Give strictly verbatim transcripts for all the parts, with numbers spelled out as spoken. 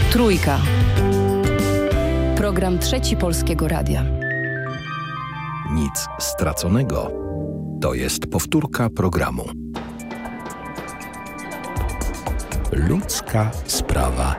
Trójka. Program Trzeci Polskiego Radia. Nic straconego. To jest powtórka programu. Ludzka sprawa.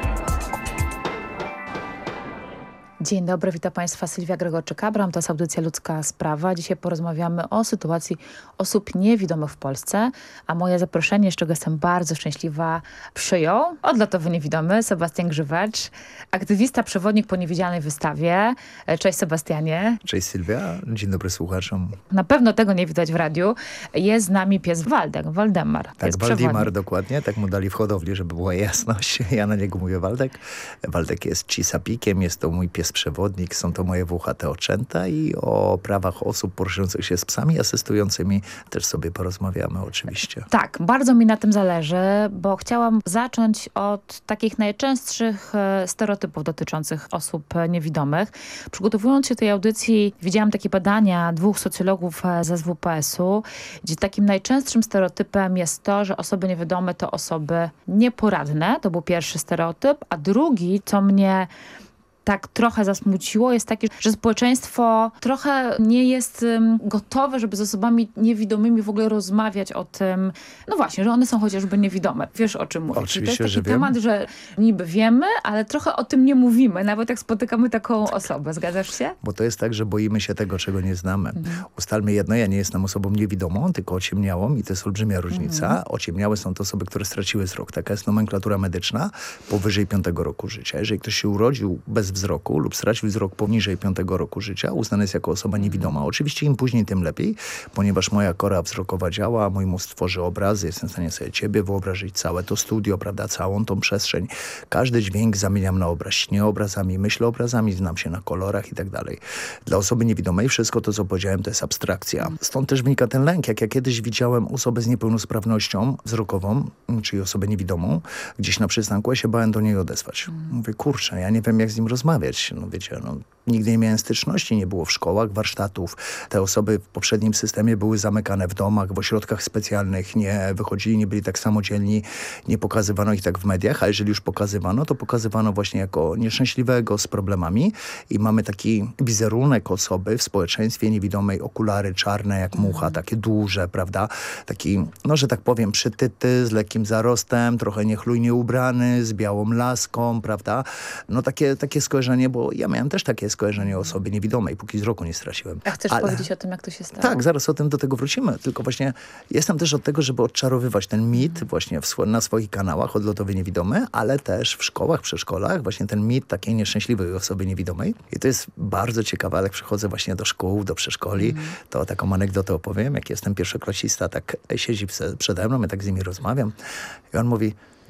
Dzień dobry, witam Państwa, Sylwia Gregorczyk-Abram, to jest audycja Ludzka Sprawa. Dzisiaj porozmawiamy o sytuacji osób niewidomych w Polsce, a moje zaproszenie, z czego jestem bardzo szczęśliwa, przyjął odlotowy niewidomy Sebastian Grzywacz, aktywista, przewodnik po niewidzialnej wystawie. Cześć Sebastianie. Cześć Sylwia, dzień dobry słuchaczom. Na pewno tego nie widać w radiu. Jest z nami pies Waldek, Waldemar. Tak, Waldemar dokładnie, tak mu dali w hodowli, żeby była jasność. Ja na niego mówię Waldek. Waldek jest cisapikiem, jest to mój pies przewodnik, są to moje włochate oczęta i o prawach osób poruszających się z psami asystującymi też sobie porozmawiamy oczywiście. Tak, bardzo mi na tym zależy, bo chciałam zacząć od takich najczęstszych stereotypów dotyczących osób niewidomych. Przygotowując się do tej audycji, widziałam takie badania dwóch socjologów z S W P S u, gdzie takim najczęstszym stereotypem jest to, że osoby niewidome to osoby nieporadne. To był pierwszy stereotyp, a drugi, co mnie tak trochę zasmuciło, jest takie, że społeczeństwo trochę nie jest um, gotowe, żeby z osobami niewidomymi w ogóle rozmawiać o tym, no właśnie, że one są chociażby niewidome. Wiesz, o czym mówię? Oczywiście, to jest taki że temat, wiem. że niby wiemy, ale trochę o tym nie mówimy, nawet jak spotykamy taką tak. osobę. Zgadzasz się? Bo to jest tak, że boimy się tego, czego nie znamy. Mhm. Ustalmy jedno, ja nie jestem osobą niewidomą, tylko ociemniałą i to jest olbrzymia różnica. Mhm. Ociemniałe są to osoby, które straciły wzrok. Taka jest nomenklatura medyczna powyżej piątego roku życia. Jeżeli ktoś się urodził bez wzroku lub stracił wzrok poniżej piątego roku życia, uznany jest jako osoba niewidoma. Oczywiście im później, tym lepiej, ponieważ moja kora wzrokowa działa, mój mózg tworzy obrazy, jestem w stanie sobie ciebie wyobrazić, całe to studio, prawda, całą tą przestrzeń. Każdy dźwięk zamieniam na obraz, śnię obrazami, myślę obrazami, znam się na kolorach i tak dalej. Dla osoby niewidomej wszystko to, co powiedziałem, to jest abstrakcja. Stąd też wynika ten lęk. Jak ja kiedyś widziałem osobę z niepełnosprawnością wzrokową, czyli osobę niewidomą, gdzieś na przystanku, ja się bałem do niej odezwać. Mówię, kurczę, ja nie wiem, jak z nim rozmawiać. No wiecie, no, nigdy nie miałem styczności, nie było w szkołach, warsztatów. Te osoby w poprzednim systemie były zamykane w domach, w ośrodkach specjalnych, nie wychodzili, nie byli tak samodzielni, nie pokazywano ich tak w mediach, a jeżeli już pokazywano, to pokazywano właśnie jako nieszczęśliwego, z problemami i mamy taki wizerunek osoby w społeczeństwie niewidomej, okulary czarne jak mucha, takie duże, prawda? Taki, no że tak powiem, przytyty, z lekkim zarostem, trochę niechlujnie ubrany, z białą laską, prawda? No takie, takie skojarzenie, bo ja miałem też takie skojarzenie o osobie niewidomej, póki wzroku nie straciłem. A chcesz Ale... powiedzieć o tym, jak to się stało? Tak, zaraz o tym do tego wrócimy. Tylko właśnie jestem też od tego, żeby odczarowywać ten mit właśnie w, na swoich kanałach odlotowy niewidomy, ale też w szkołach, przedszkolach, właśnie ten mit takiej nieszczęśliwej osoby niewidomej. I to jest bardzo ciekawe, ale jak przychodzę właśnie do szkół, do przedszkoli, mm. to taką anegdotę opowiem. Jak jestem pierwszoklasista, tak siedzi przede mną, ja tak z nimi rozmawiam i on mówi: